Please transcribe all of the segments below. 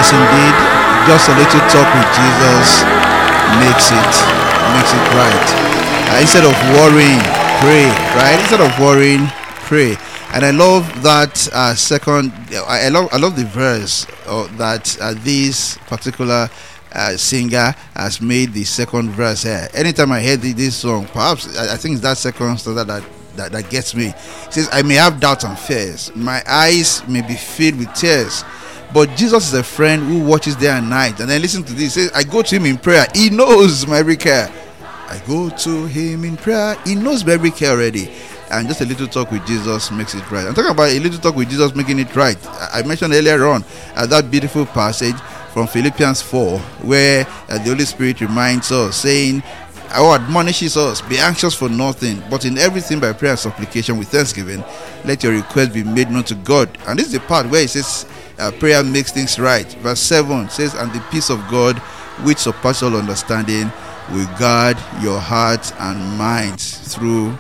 Yes, indeed. Just a little talk with Jesus makes it right. Instead of worrying, pray. Right? Instead of worrying, pray. And I love that second. I love the verse that this particular singer has made the second verse here. Anytime I hear this song, perhaps I think it's that second stanza that gets me. It says, "I may have doubts and fears. My eyes may be filled with tears. But Jesus is a friend who watches day and night." And then listen to this. It says, "I go to him in prayer. He knows my every care. I go to him in prayer. He knows my every care already." And just a little talk with Jesus makes it right. I'm talking about a little talk with Jesus making it right. I mentioned earlier on that beautiful passage from Philippians 4, where the Holy Spirit reminds us, saying, or admonishes us, "Be anxious for nothing, but in everything by prayer and supplication with thanksgiving, let your requests be made known to God." And this is the part where it says prayer makes things right. Verse 7 says, "And the peace of God, which surpasses all understanding, will guard your hearts and minds through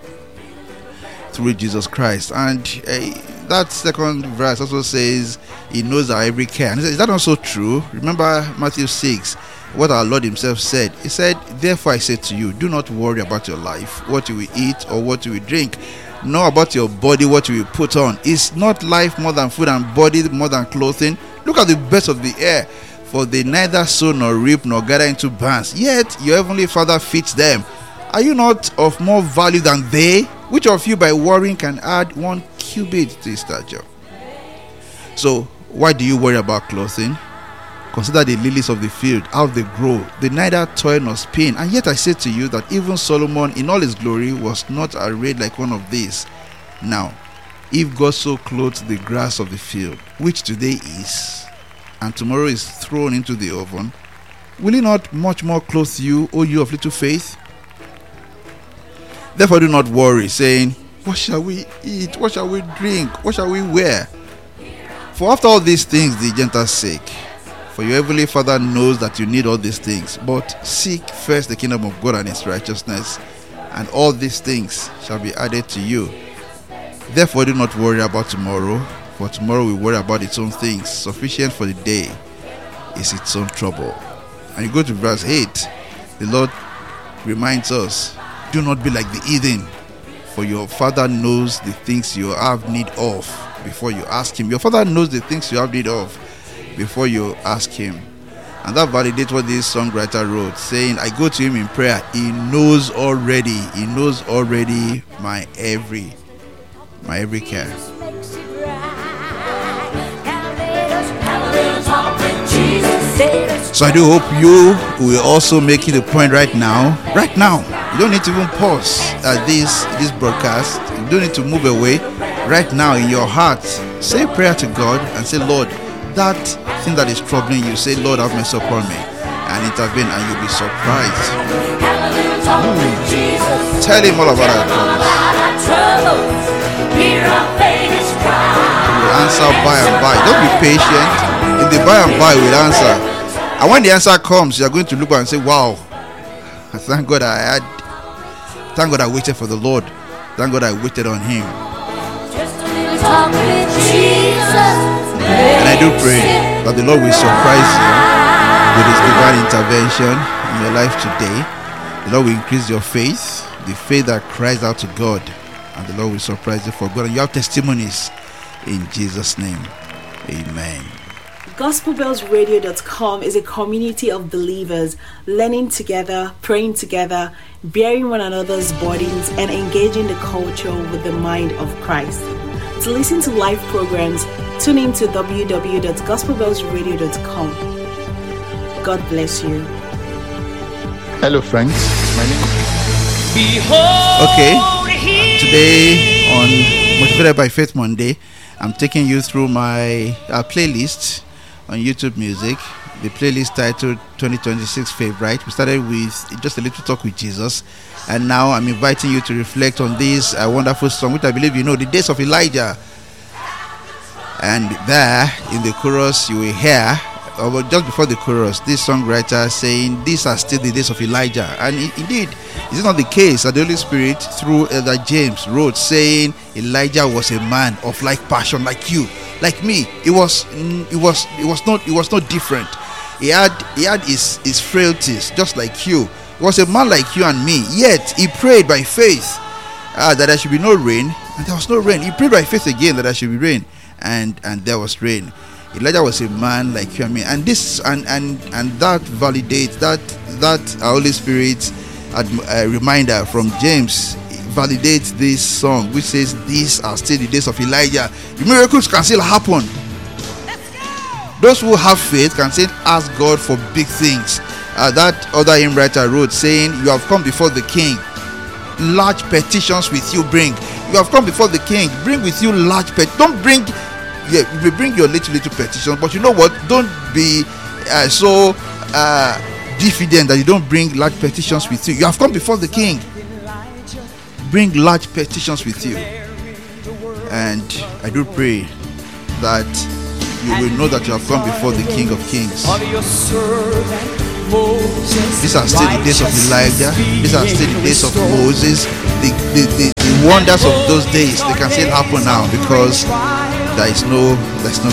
Jesus Christ." And that second verse also says he knows our every care. And is that also true? Remember Matthew 6, what our Lord himself said. He said, "Therefore I say to you, do not worry about your life, what you will eat or what you will drink, nor about your body, what you will put on. Is not life more than food, and body more than clothing? Look at the birds of the air, for they neither sow nor reap nor gather into barns, yet your heavenly Father feeds them. Are you not of more value than they? Which of you by worrying can add 1 cubit to his stature?" So why do you worry about clothing? Consider the lilies of the field, how they grow. They neither toil nor spin. And yet I say to you that even Solomon in all his glory was not arrayed like one of these. Now, if God so clothes the grass of the field, which today is, and tomorrow is thrown into the oven, will he not much more clothe you, O you of little faith? Therefore do not worry, saying, what shall we eat? What shall we drink? What shall we wear? For after all these things the Gentiles seek. For your heavenly Father knows that you need all these things. But seek first the kingdom of God and his righteousness, and all these things shall be added to you. Therefore do not worry about tomorrow, for tomorrow will worry about its own things. Sufficient for the day is its own trouble. And you go to verse 8. The Lord reminds us, do not be like the heathen, for your Father knows the things you have need of before you ask him. Your Father knows the things you have need of before you ask him. And that validates what this songwriter wrote, saying, "I go to him in prayer. He knows already my every care." So I do hope you will also make it a point right now. You don't need to even pause at this broadcast. You don't need to move away. Right now in your heart, say a prayer to God and say, "Lord, that thing that is troubling you, say, Lord, have mercy upon me," and intervene, and you'll be surprised. Tell him all about our troubles. He will answer by and by. Don't be patient. In the by and by, will answer. And when the answer comes, you are going to look back and say, "Wow, thank God I waited for the Lord. Thank God I waited on him." And I do pray that the Lord will surprise you with his divine intervention in your life today. The Lord will increase your faith, the faith that cries out to God, and the Lord will surprise you for God. And you have testimonies in Jesus' name. Amen. GospelBellsRadio.com is a community of believers learning together, praying together, bearing one another's burdens, and engaging the culture with the mind of Christ. To listen to live programs, tune in to www.gospelbellsradio.com. God bless you. Hello, friends. My name is... Okay. Today on Motivated by Faith Monday, I'm taking you through my playlist on YouTube Music. The playlist titled 2026 Favorite. We started with just a little talk with Jesus, and now I'm inviting you to reflect on this wonderful song, which I believe you know, The Days of Elijah. And there in the chorus you will hear, or just before the chorus, this songwriter saying, "These are still the days of Elijah." And indeed, is it not the case that the Holy Spirit through Elder James wrote, saying Elijah was a man of like passion like you, like me. It was not different. He had his frailties just like you. He was a man like you and me, yet he prayed by faith that there should be no rain, and there was no rain. He prayed by faith again that there should be rain, and there was rain. Elijah was a man like you and me, and this and that validates that Holy Spirit reminder from James validates this song, which says these are still the days of Elijah. The miracles can still happen. Those who have faith can still ask God for big things. That other hymn writer wrote saying, you have come before the king, large petitions with you bring. You have come before the king, bring with you large don't bring, you may bring your little petitions, but you know what, don't be so diffident that you don't bring large petitions with you. You have come before the king, bring large petitions with you. And I do pray that you will know that you have come before the King of Kings. These are still the days of Elijah. These are still the days of Moses. The wonders of those days, they can still happen now, because there is no